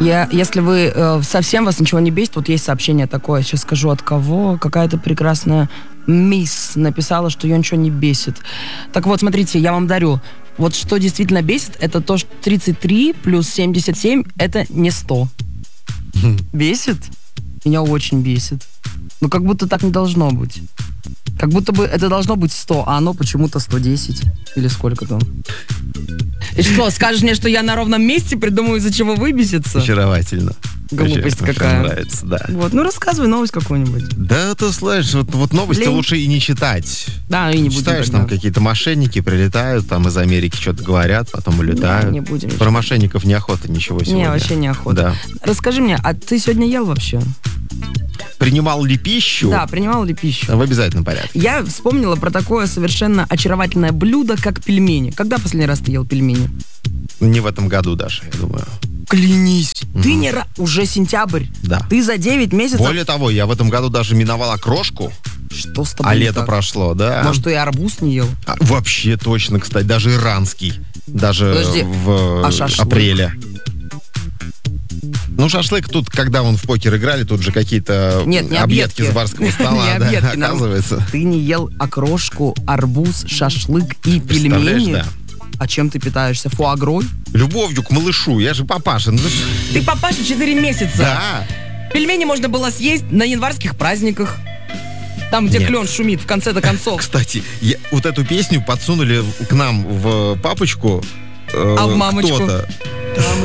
Если вы совсем вас ничего не бесит, вот есть сообщение такое, сейчас скажу от кого, какая-то прекрасная мисс написала, что ее ничего не бесит. Так вот, смотрите, я вам дарю. Вот что действительно бесит, это то, что 33 плюс 77 это не 100. Бесит? Меня очень бесит. Ну, как будто так не должно быть. Как будто бы это должно быть 100, а оно почему-то 110. Или сколько там. И что, скажешь мне, что я на ровном месте придумаю, из-за чего выбеситься? Очаровательно. Глупость Очень какая. нравится, да. Вот, ну рассказывай новость какую-нибудь. Да, ты слышишь, вот новости Лень. лучше и не читать. Да, и не будем Читаешь, тогда. там какие-то мошенники прилетают, там из Америки что-то говорят, потом улетают. Да, не будем. Про мошенников неохота ничего сегодня. Не, вообще неохота. Да. Расскажи мне, а ты сегодня ел вообще? Принимал ли пищу? Да, принимал ли пищу? В обязательном порядке. Я вспомнила про такое совершенно очаровательное блюдо, как пельмени. Когда последний раз ты ел пельмени? Не в этом году даже, я думаю. Клянись, ты не уже сентябрь. Да. Ты за 9 месяцев... Более того, я в этом году даже миновал окрошку, Что с тобой а не лето так? прошло, да. Может, ты и арбуз не ел? Вообще точно, кстати, даже иранский. Даже Подожди, в а шашлык? апреле. Ну, шашлык тут, когда он в покер играли, тут же какие-то Нет, не объедки объедки. с барского стола, Не да, объедки, норм- оказывается. Ты не ел окрошку, арбуз, шашлык и Представляешь, пельмени? да. А чем ты питаешься? Фуагрой? Любовью к малышу, я же папаша. Ну, Ты папаша 4 месяца. да. Пельмени можно было съесть на январских праздниках. Там, где Нет. клен шумит, в конце-то концов. Кстати, вот эту песню подсунули к нам в папочку А в мамочку? кто-то.